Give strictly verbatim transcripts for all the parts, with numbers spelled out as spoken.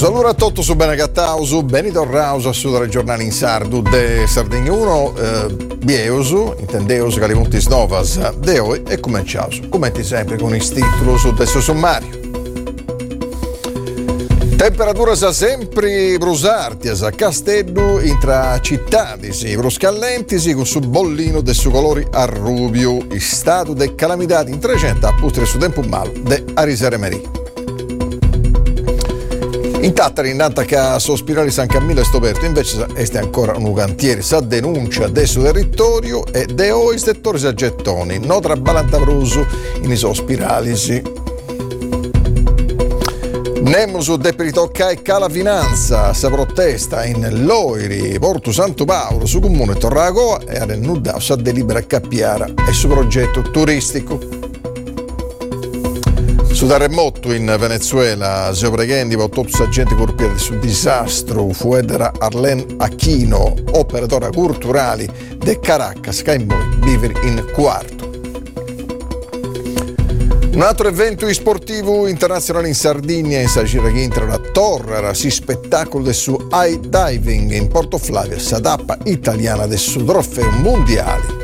Allora a tutto su bene Cattausu, Benito Rausa su dal giornale in sardu de Sardegna uno, eh, Bieusu, intendeus che li punti snovas de oi e cominciausu, commenti sempre con il titolo su testo sommario. Temperatura sa sempre brusartias a Casteddu intra cittadisi, bruscallentisi con su bollino de su colori a rubio, stato de calamità in trecento a putre su tempo malo de Arisere Merì. In Tattari, innanto che a sospirare San Camillo è stoperto, invece este ancora un cantiere, sa denuncia del suo territorio e de oi settori sa gettoni, no tra Balantavrusu in i sospiralisi. Nemusu de Peritocca e Cala Finanza, sa protesta in Loiri, Porto Santo Paolo, su comune Torragoa e a Nudao sa delibera Cappiara e su progetto turistico. Su terremoto in Venezuela, si preghendi per tutti gli agenti colpiti sul disastro, fu Edera Arlen Aquino, operatore culturali de Caracas, che poi vive in quarto. Un altro evento sportivo internazionale in Sardegna, in Sagira che entra la Torre, si spettacolo del suo high diving in Porto Flavia, sa tappa italiana del suo trofeo mondiale.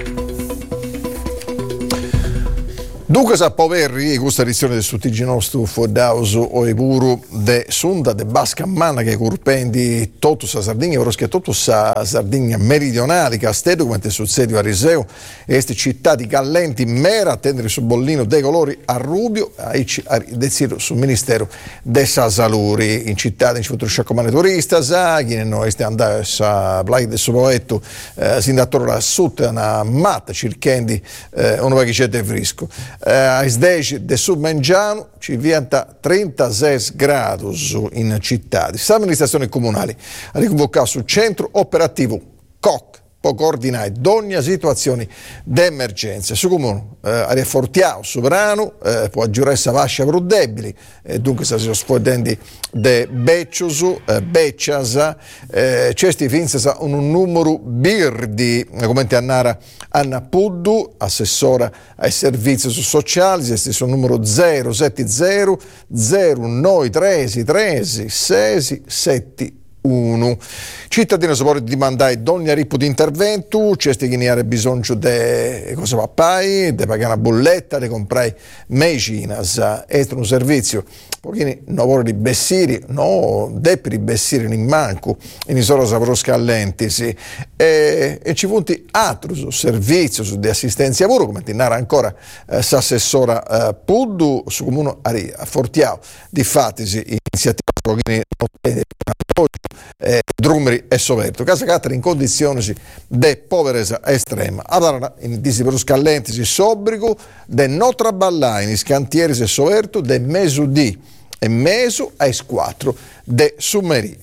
Dunque sa poverri questa edizione del suo T G nostro Fodauso o Eburu de Sunda de Basca Manna che curpendi tutto sa Sardegna, però che tutto sa Sardegna meridionale, Castedo come sul sedio a Riseo, e queste città di Gallenti mera attendere su bollino dei colori a rubio, aici a deciro sul Ministero de Sasaluri, in città in futuro sciacomane turista, sa chi no este andare sa playa del suo poetto, eh, sin da torre a sud una matta circhendi eh, uno che c'è de frisco. Uh, ai dieci de Submengiano ci vienta trentasei gradi in città. Di amministrazioni comunali ha riconvocato sul centro operativo C O C può coordinare ogni situazione d'emergenza. Su comune eh, a Fortiao, sovrano, eh, può aggiurare essa vascia più debili, eh, dunque si sono sfodendi de Becciusu, eh, Becciasa, eh, c'è sti finza un numero birdi, come ti annara Anna Puddu, assessora ai servizi sociali, questo è il numero zero sette zero zero nove tre tre sei sette uno. Cittadino si può dimandare ogni tipo di intervento, c'è chi ne ha bisogno di cosa pappai, di pagare una bolletta, di comprare medicinas, è un servizio pochini non vuole di bessiri, no, deppi di bessiri in manco, in isola saproscallenti, sì. E, e ci punti altro servizio di assistenza a lavoro, come ti narra ancora eh, s'assessora eh, Puddu, su comune a Fortiao, di fatti sì, iniziativa pochini eh, Drumeri e Soverto, casa catra in condizioni di poverezza estrema. Allora, in disi per scallenti si sobrigo, de non traballare in scantieri e Soverto, de mesu di e mesu ai quattro de Summeri.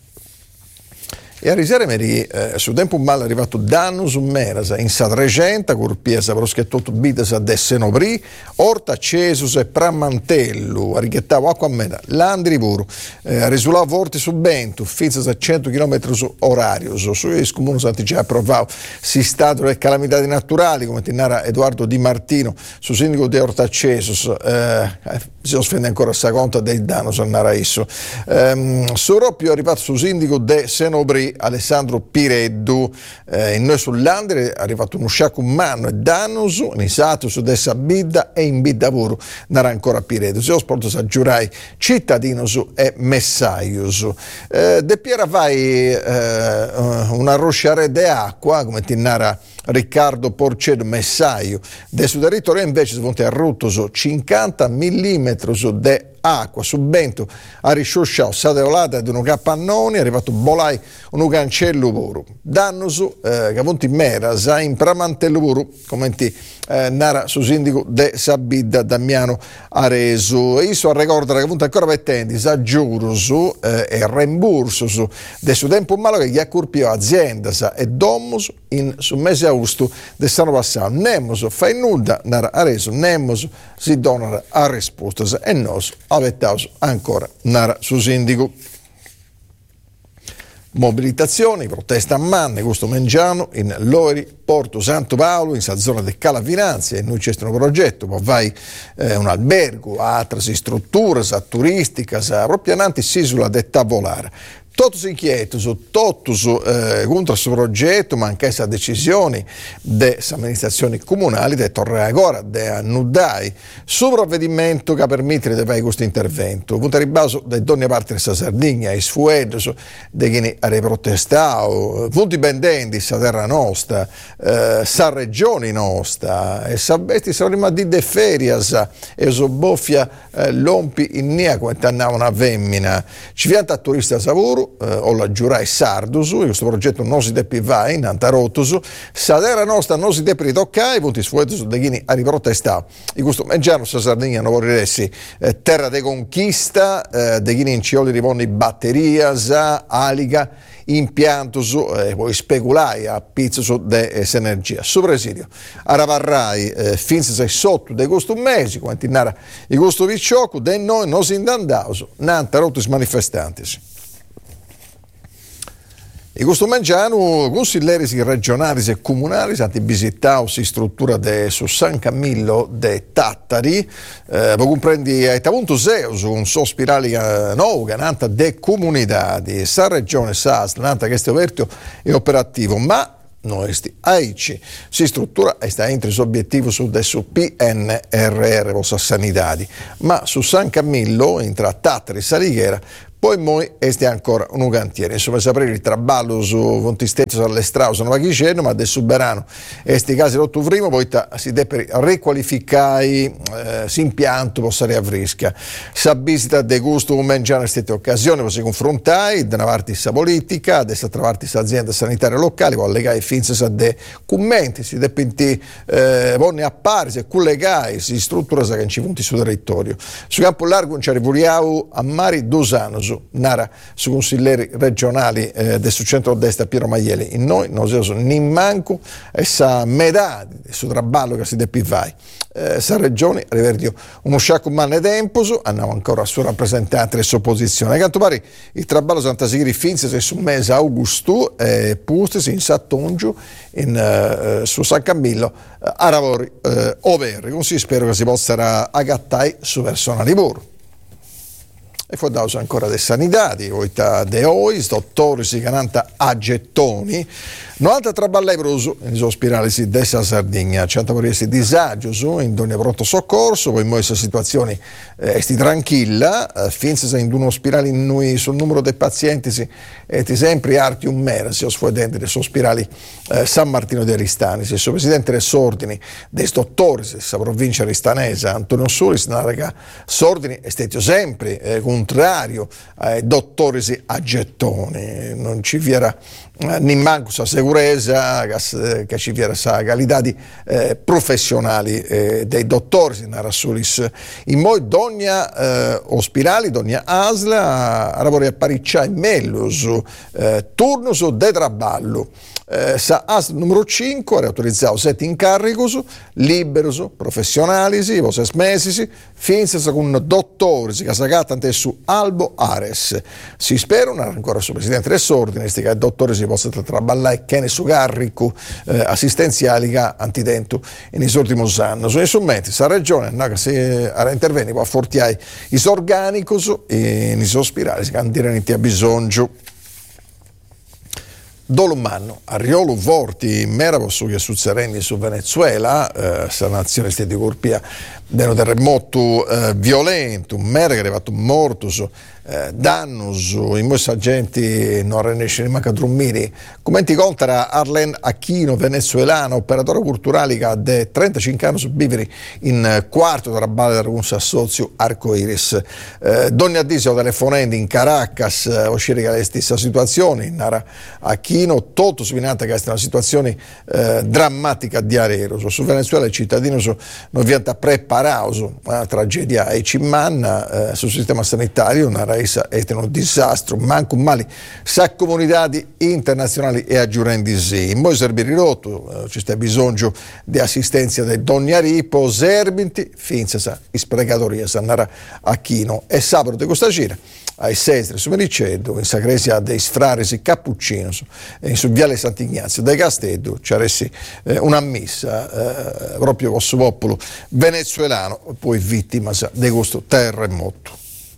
E a Risere Meri, eh, su tempo mal è arrivato danno su Merasa, in sa trecento, curpiesa per lo schettotto bitasa de Senobri, Orta Cesus e Pramantello, a richettavo acqua a mena, Landrivuru, eh, a risultavo vorti su Bento, fizzas a cento chilometri orario, su il comune santi già approvato, si stato le calamità naturali, come ti narra Edoardo Di Martino, su sindaco di Orta Cesus, eh, si offende ancora a conta del danno, se narra isso. Um, Soropio è arrivato su sindaco de Senobri, Alessandro Pireddu, eh, in noi sull'Andre è arrivato uno sciacco umano e dannos, iniziato su dessa bidda e in bidda puro narà ancora Pireddu. Se ho sporto sa giurai cittadinos e messaius. Eh, de Piera vai eh, una rosciare de acqua, come ti narra Riccardo Porcedo Messaio, del suo territorio invece si fonte a ruttoso cinquanta millimetri de acqua su Bento a risciosciato sadeolata di un capannone è arrivato bolai un cancello puro dannoso eh, che fonti mera sa in pramantello puro come ti eh, narra su sindaco de Sabidda Damiano Areso e io ricordo che fonte ancora vettendi sa giuro su eh, e reimburso su del suo tempo malo che gli ha curpio azienda sa e domus in su mese augusto del stanno passato nemos fai nulla narra Areso nemos si dona a risposta e nos avettaus ancora narra su sindaco. mobilitazioni, protesta a Manne, questo Mengiano, in Lori, Porto Santo Paolo, in sa zona di Calafinanza, e noi c'è un progetto, poi vai eh, un albergo, altre strutture, sa turistica, sa proprio ananti sulla de tavolare. Totus inquietos, totus eh, contro questo progetto, ma anche questa decisione delle amministrazioni comunali di tornare ancora, di annudare sul provvedimento che permette di fare questo intervento. Punta ribaso da ogni parte della Sardegna, i sfuedos, di chi ha protestato, punti pendenti, sa terra nostra, eh, sa regione nostra, e sa bestia sono rimasti de ferias, e so boffia eh, lompi in nia quando andavano a femmina. Ci viene a turisti a Savuro, Eh, o la giurai Sardus, questo progetto non si deve vai in Antarotus, sa terra nostra non si deve ritoccare, i punti sfuetus da chi ha riprotestato. In questo Mengiano sa Sardegna non vorrei essere eh, terra di conquista, eh, da chi in cioli rivonni batteria, sa, aliga, impiantos, eh, poi speculai a pizzo de energia. Su presidio, aravarrai eh, fin se sotto de questo mese, quantinara i questo vicioco, de noi non si indandauso, nanta rotus manifestanti. In questo Mengiano, consiglieri regionali e comunali sono visitati in struttura de su San Camillo de Tattari, eh, per comprendere a punto Zeus, un sospirale nuovo, che de comunità, sa regione, sa, nanta che è aperto e operativo, ma noi sti aici si struttura e sta entro l'obiettivo su su P N R R, vostra sanità, ma su San Camillo, entra Tattari, Salighera, poi noi este ancora un cantiere. Insomma, sapere il traballo su Vontistetti all'estrao sono vachiceno, ma adesso Berano e sti casi l'otto primo, poi ta, si deve riqualificare eh, si impianto, possa riavrisca. Sa visita de gusto come Mengiano in queste occasioni, poi si confrontai, da una parte sa politica, dall'altra parte sa azienda sanitaria locale, poi allegare finze sa de commenti, si depinti eh, vonne appari, si collegai, si struttura sa che ci punti sul territorio. Su campo largo non ci arriviamo a Mari Dosano, Nara su consiglieri regionali eh, del centro-destra Piero Maielli. In noi non si ne manco e sa metà su traballo che si deve fare. Eh, sa regione riverdio uno sciacco manne tempo, andiamo ancora a suo rappresentante della sua opposizione. A quanto pare il traballo Santa Sigri Finzi su mese augusto e eh, pustesi in Sattongiu in, eh, su San Camillo eh, a lavori eh, overi. Così spero che si possa agattare su verso lavoro. E poi da ancora de sanitari, oita de ois, dottori si cananta a gettoni, non altra traballa ebroso, in ospirale si dessa Sardegna, centomorire si disagio su, in ogni pronto soccorso, poi in questa situazione eh, esti tranquilla, eh, finse se in uno ospirale in noi sul numero dei pazienti si e ti sempre arti un mera, si osfuedente dei ospirali eh, San Martino de Ristani, si il presidente dei Sordini, dei dottori, sa provincia ristanese, Antonio Solis, narraga Sordini, è stato sempre eh, contrario ai dottori a gettoni, non ci viera eh, né manco sa sicurezza che, che ci viera sa qualità di eh, professionali eh, dei dottori, si narra Solis. In moi dogna eh, ospirali, dogna asla, a lavori a pariccia e mellus, eh, turnus de traballo. Eh, sa as numero cinque ha autorizzato sette incaricos liberos professionali vos mesisi finse con dottori che sagata su Albo Ares. Si spera ancora su presidente del Sordine che il dottore si possa traballare che ne su carico eh, assistenziali che antidento in gli ultimi anni. Sono i sommenti sa regione no, che si a intervenire può fortiare i organicos e i sospirali che hanno a bisogno. Dolomanno, a Riolo Vorti, meravo su che succedendo su Venezuela, eh, sa nazione stati colpita da un terremoto eh, violento, un mera che è arrivato morto, eh, dannos, in molti agenti non riesce neanche a dormire. Come ti conta Arlen Aquino, venezuelano, operatore culturale che ha de trentacinque anni su vivere in quarto tra Balle con suo socio Arcoiris. Eh, Donne Addisio telefonando in Caracas, eh, uscire che è la stessa situazione, Nara Aquino, tutto svinata che è una situazione eh, drammatica di Arero. Su Venezuela i cittadini so, non viene preparati una tragedia e ci manna eh, sul sistema sanitario, una raisa è un disastro, manco mali sa comunità internazionali e aggiurendi sì. In poi serve ridotto, eh, ci sta bisogno di assistenza dei Dogna Ripo, Serbinti, finza sa, isprecatoria, sa andare a Chino e sabato di questa gira. ai sestri su Mericeddu, in Sagresia dei Sfrares Cappuccinos e in su Viale Sant'Ignazio dei Casteddu c'era eh, una messa eh, proprio con il popolo venezuelano, poi vittima di questo terremoto.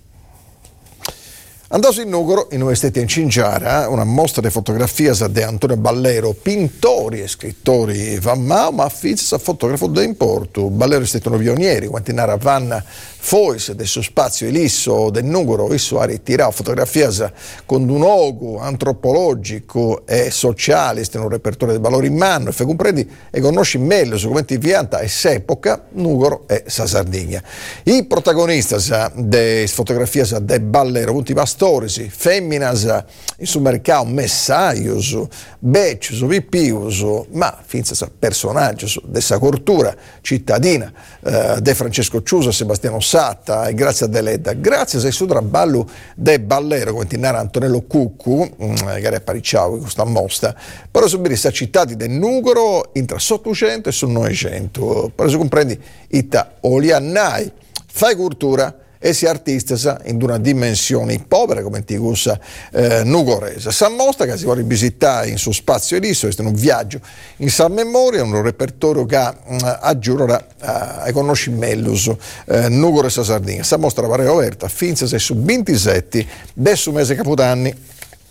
Andato in Nugoro, in Università in Cingiara, una mostra di fotografie di Antonio Ballero, pittori e scrittori van Mao, ma Fitz fotografo da importo. Ballero è stato un pioniere, quanti nara vanna Fois del suo spazio elisso del Nugoro, isso ha ritirato fotografie con un ogo antropologico e sociale, è un repertorio di valori in mano, e comprendi e conosci meglio su come ti vianta e s'epoca Nugoro e sa Sardegna. I protagonisti delle fotografie di Ballero, punti pastori, femminas in sul mercato, messaios, beccios, vipius, ma finza personaggi della cultura cittadina eh, de Francesco Ciusa, Sebastiano Satta e grazie a Deledda, grazie al suo traballo de Ballero, come tinara Antonello Cuccu, che è apparicciato in questa mostra, per subire questa città di Nugoro intra ottocento e sul novecento, per comprendi ita oliannai, fai cultura e si artista in una dimensione povera come ti gusta eh, nugorese. Sa mostra che si vuole visitare in suo spazio elisso, è un viaggio in San Memoria, un repertorio che uh, aggiura ai uh, conosci meglio uh, Nugoro e sa Sardegna. Sa mostra va aperta fin su ventisette del mese Capodanni.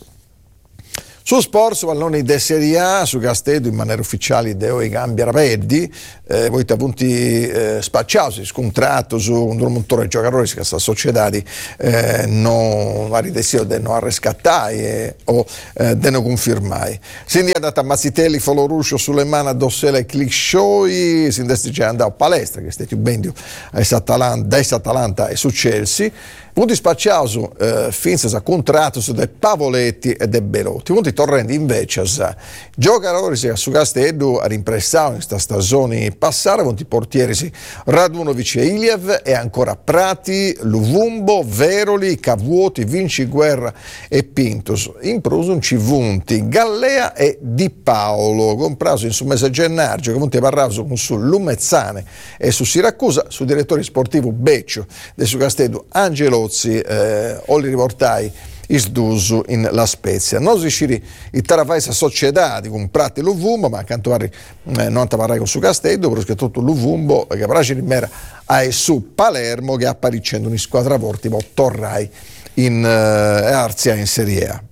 Su sport, palloni de Serie A, su Casteddu in maniera ufficiale deo i cambi rapidi, eh, poi punti eh, spacciati, scontrato su un montore di giocatori che sta società eh, non ha ridesio di non rescattare eh, o eh, di non confermare. Si è andata a Mazzitelli, Foloruscio, Sulemana, Dossela e Clickshoy, si è già andato a palestra, che è stato ben a Atalanta e su Chelsea. Punti spacciati eh, finza a contratto su dei Pavoletti e dei Belotti. Punti torrendi invece a giocatori che su Casteddu ha rimpressato in questa stagione passata, punti portieri Radunovic e Iliev e ancora Prati, Luvumbo, Veroli, Cavuoti, Vinci Guerra e Pintos. In prosun ci punti Gallea e Di Paolo, compraso in su mese gennaio, che punti parlato con su Lumezzane e su Siracusa, su direttore sportivo Beccio de su Casteddu Angelo Eh, o li riportai isdusu in La Spezia. Non si sciri i Taravaisa società di con Prati e Luvumbo, ma accanto a eh, non parlare con su Casteddu, perché tutto Luvumbo che praci di mera a su Palermo che apparicendo in squadra porti, ma torrai in eh, Arzia in Serie A.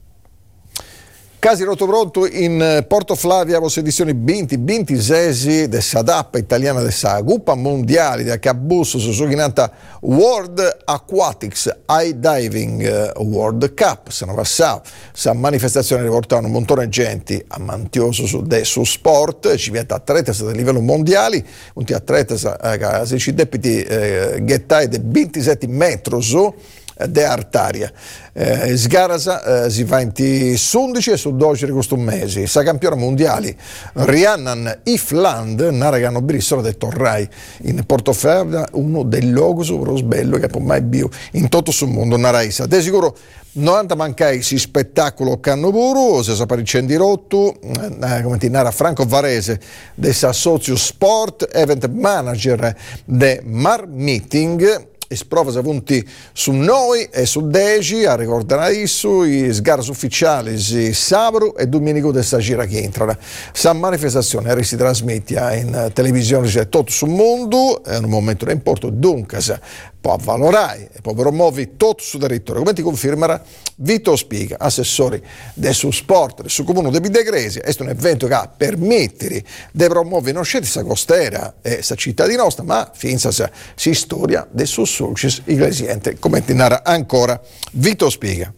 Casi rotto pronto in Porto Flavia, vostra edizione venti ventisei dessa tappa italiana dessa Coppa Mondiale da Cabus su Sughinanta World Aquatics High Diving World Cup. Sono passato, questa manifestazione riportava un montone di gente a mantioso su, de, su sport, ci viene atleti a livello mondiale, un atleti che si ci depiti eh, ghettai di ventisette metri su de Artaria. Eh, Sgarasa eh, si fa in undici e su dodici di questo mese. Sa campione mondiale Rhiannon Ifland, nara che hanno brissolo del Torrai in Portoferda, uno dei logos rosbello che poi mai più in tutto sul mondo naraisa. De sicuro novanta mancai si spettacolo Cannoburu, se sapere incendi rotto, eh, come ti narra Franco Varese del Socio Sport, event manager de Mar Meeting. Esprova punti su noi e su Deci a ricordare isso i sgaras ufficiali sabato e domenico della gira che entrano. Sa manifestazione si trasmette in televisione c'è tutto sul mondo, è un momento di importo, dunque può valorare e può promuovere tutto sul territorio, come ti confermerà Vito Spiga, assessore del suo sport, del suo comune di Videgresi. È un evento che permette di promuovere non solo questa costera e questa città di nostra, ma finza si storia del suo successo iglesiente, come ti narra ancora Vito Spiga.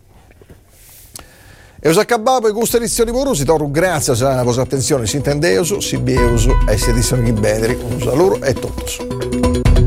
E us acabavo con questa edizione di Borusi, torno grazie alla vostra attenzione, si intendeuso, si beuso e si edizione di Bedri, un saluto e tutto.